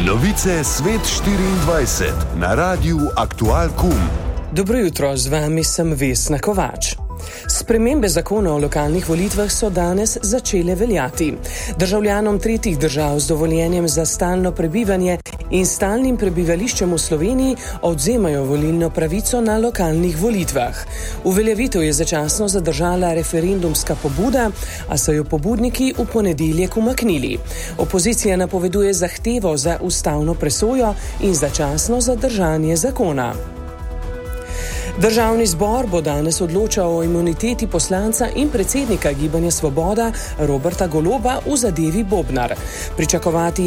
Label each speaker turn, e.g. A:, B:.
A: Novice Svet 24 na Radiu Aktual.com.
B: Dobro jutro, z vami sem Vesna Kovač. Spremembe zakona o lokalnih volitvah so danes začele veljati. Državljanom tretjih držav z dovoljenjem za stalno prebivanje in stalnim prebivališčem v Sloveniji odvzemajo volilno pravico na lokalnih volitvah. Uveljavitev je začasno zadržala referendumska pobuda, a so jo pobudniki v ponedeljek umaknili. Opozicija napoveduje zahtevo za ustavno presojo in začasno zadržanje zakona. Državni zbor bo danes odločal o imuniteti poslanca in predsednika Gibanja Svoboda Roberta Goloba v zadevi Bobnar. Pričakovati